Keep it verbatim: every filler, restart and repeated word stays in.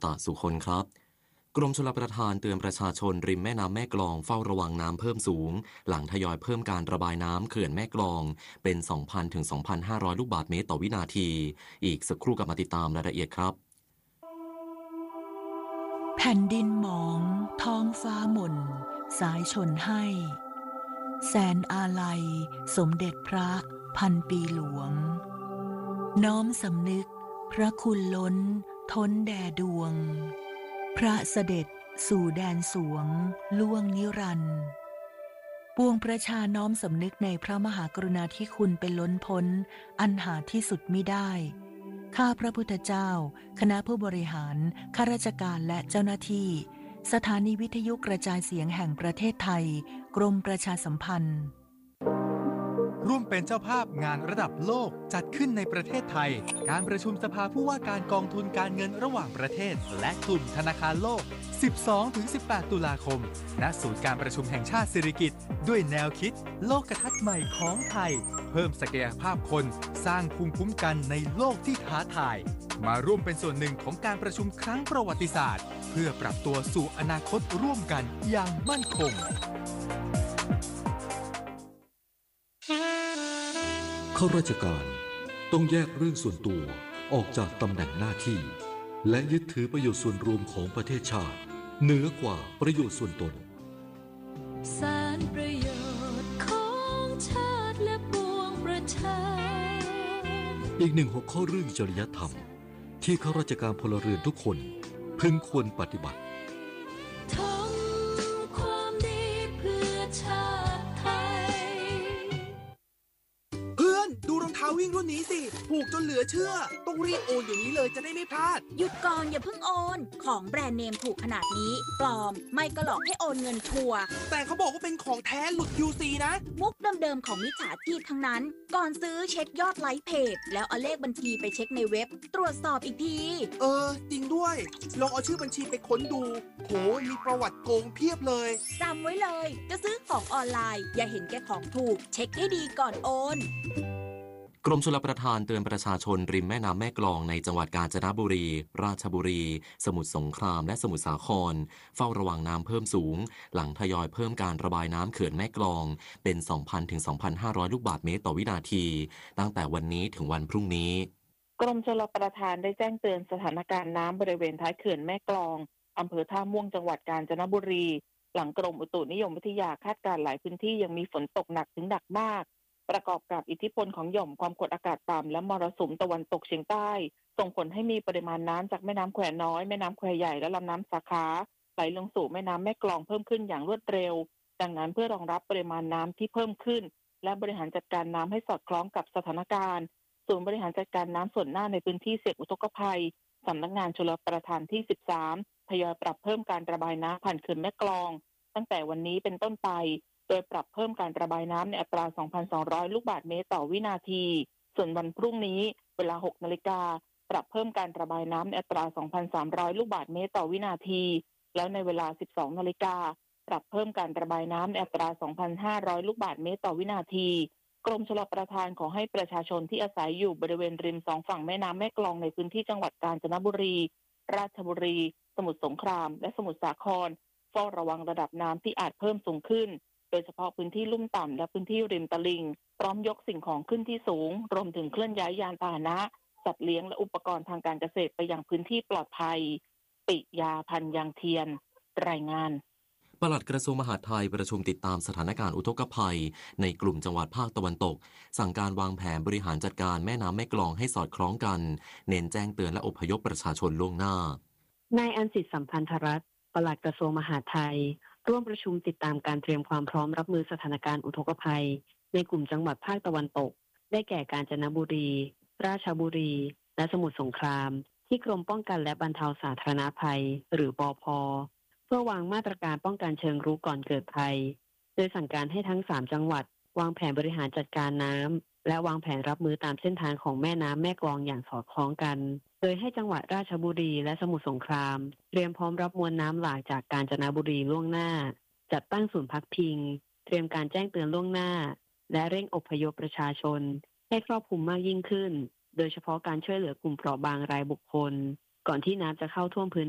ตะสุคนครับกรมชลประทานเตือนประชาชนริมแม่น้ำแม่กลองเฝ้าระวังน้ำเพิ่มสูงหลังทยอยเพิ่มการระบายน้ำเขื่อนแม่กลองเป็น สองพัน ถึง สองพันห้าร้อย ลูกบาศก์เมตรต่อวินาทีอีกสักครู่กลับมาติดตามรายละเอียดครับแผ่นดินหมองท้องฟ้าหม่นสายชนให้แสนอาลัยสมเด็จพระพันปีหลวงน้อมสำนึกพระคุณล้นท้นแด่ดวงพระเสด็จสู่แดนสวงล่วงนิรันดร์ปวงประชาน้อมสำนึกในพระมหากรุณาธิคุณเป็นล้นพ้นอันหาที่สุดมิได้ข้าพระพุทธเจ้าคณะผู้บริหารข้าราชการและเจ้าหน้าที่สถานีวิทยุกระจายเสียงแห่งประเทศไทยกรมประชาสัมพันธ์ร่วมเป็นเจ้าภาพงานระดับโลกจัดขึ้นในประเทศไทยการประชุมสภาผู้ว่าการกองทุนการเงินระหว่างประเทศและกลุ่มธนาคารโลก สิบสองถึงสิบแปด ตุลาคมณศูนย์การประชุมแห่งชาติสิริกิติ์ด้วยแนวคิดโลกทัศน์ใหม่ของไทยเพิ่มศักยภาพคนสร้างภูมิคุ้มกันในโลกที่ท้าทายมาร่วมเป็นส่วนหนึ่งของการประชุมครั้งประวัติศาสตร์เพื่อปรับตัวสู่อนาคตร่วมกันอย่างมั่นคงข้าราชการต้องแยกเรื่องส่วนตัวออกจากตำแหน่งหน้าที่และยึดถือประโยชน์ส่วนรวมของประเทศชาติเหนือกว่าประโยชน์ส่วนตนสารประโยชน์ของชาติและปวงประชาอีกหนึ่งหัวข้อเรื่องจริยธรรมที่ข้าราชการพลเรือนทุกคนพึงควรปฏิบัติทำความดีเพื่อชาติไทยเพื่อนดูรองเท้าวิ่งรุ่นนี้สิถูกจนเหลือเชื่อต้องรีบโอนอย่างนี้เลยจะได้ไม่พลาดหยุดก่อนอย่าเพิ่งโอนของแบรนด์เนมถูกขนาดนี้ปลอมไม่ก็หลอกให้โอนเงินชัวร์แต่เขาบอกว่าเป็นของแท้หลุด ยู ซี นะมุกเดิมๆของมิจฉาชีพทั้งนั้นก่อนซื้อเช็คยอดไลค์เพจแล้วเอาเลขบัญชีไปเช็คในเว็บตรวจสอบอีกทีเออจริงด้วยลองเอาชื่อบัญชีไปค้นดูโหมีประวัติโกงเพียบเลยจำไว้เลยจะซื้อของออนไลน์อย่าเห็นแก่ของถูกเช็คให้ดีก่อนโอนกรมชลประทานเตือนประชาชนริมแม่น้ำแม่กลองในจังหวัดกาญจนบุรีราชบุรีสมุทรสงครามและสมุทรสาครเฝ้าระวังน้ำเพิ่มสูงหลังทยอยเพิ่มการระบายน้ำเขื่อนแม่กลองเป็น สองพัน ถึง สองพันห้าร้อย ลูกบาศก์เมตรต่อวินาทีตั้งแต่วันนี้ถึงวันพรุ่งนี้กรมชลประทานได้แจ้งเตือนสถานการณ์น้ำบริเวณท้ายเขื่อนแม่กลองอำเภอท่าม่วงจังหวัดกาญจนบุรีหลังกรมอุตุนิยมวิทยาคาดการณ์หลายพื้นที่ยังมีฝนตกหนักถึงหนักมากประกอบกับอิทธิพลของหย่อมความกดอากาศต่ำและมรสุมตะวันตกเฉียงใต้ส่งผลให้มีปริมาณน้ำจากแม่น้ำแควน้อยแม่น้ำแควใหญ่และลำน้ำสาขาไหลลงสู่แม่น้ำแม่กลองเพิ่มขึ้นอย่างรวดเร็วดังนั้นเพื่อรองรับปริมาณน้ำที่เพิ่มขึ้นและบริหารจัดการน้ำให้สอดคล้องกับสถานการณ์ศูนย์บริหารจัดการน้ำส่วนหน้าในพื้นที่เสี่ยงอุทกภัยสำนักงานชลประทานที่สิบสามทยอยปรับเพิ่มการระบายน้ำผ่านเขื่อนแม่กลองตั้งแต่วันนี้เป็นต้นไปโดยปรับเพิ่มการระบายน้ำในอัตรา สองพันสองร้อย ลูกบาศก์เมตรต่อวินาทีส่วนวันพรุ่งนี้เวลา หกนาฬิกาปรับเพิ่มการระบายน้ำในอัตรา สองพันสามร้อย ลูกบาศก์เมตรต่อวินาทีแล้วในเวลา สิบสองนาฬิกาปรับเพิ่มการระบายน้ำในอัตรา สองพันห้าร้อย ลูกบาศก์เมตรต่อวินาทีกรมชลประทานขอให้ประชาชนที่อาศัยอยู่บริเวณริมสองฝั่งแม่น้ำแม่กลองในพื้นที่จังหวัดกาญจนบุรีราชบุรีสมุทรสงครามและสมุทรสาครเฝ้าระวังระดับน้ำที่อาจเพิ่มสูงขึ้นโดยเฉพาะพื้นที่ลุ่มต่ำและพื้นที่ริมตลิ่งพร้อมยกสิ่งของขึ้นที่สูงรวมถึงเคลื่อนย้ายยานพาหนะสัตว์เลี้ยงและอุปกรณ์ทางการเกษตรไปยังพื้นที่ปลอดภัยปิยาพันธ์ยังเทียนรายงานปลัดกระทรวงมหาดไทยประชุมติดตามสถานการณ์อุทกภัยในกลุ่มจังหวัดภาคตะวันตกสั่งการวางแผนบริหารจัดการแม่น้ำแม่กลองให้สอดคล้องกันเน้นแจ้งเตือนและอพยพประชาชนล่วงหน้านายอัญสิทธิ์สัมพันธรัตน์ปลัดกระทรวงมหาดไทยร่วมประชุมติดตามการเตรียมความพร้อมรับมือสถานการณ์อุทกภัยในกลุ่มจังหวัดภาคตะวันตกได้แก่กาญจนบุรีราชบุรีและสมุทรสงครามที่กรมป้องกันและบรรเทาสาธารณภัยหรือปภ.เพื่อวางมาตรการป้องกันเชิงรุกก่อนเกิดภัยโดยสั่งการให้ทั้งสามจังหวัดวางแผนบริหารจัดการน้ำและวางแผนรับมือตามเส้นทางของแม่น้ำแม่กลองอย่างสอดคล้องกันโดยให้จังหวัดราชบุรีและสมุทรสงครามเตรียมพร้อมรับมวลน้ำหลากจากกาญจนบุรีล่วงหน้าจัดตั้งศูนย์พักพิงเตรียมการแจ้งเตือนล่วงหน้าและเร่งอพยพประชาชนให้ครอบคลุมมากยิ่งขึ้นโดยเฉพาะการช่วยเหลือกลุ่มเปราะบางรายบุคคลก่อนที่น้ำจะเข้าท่วมพื้น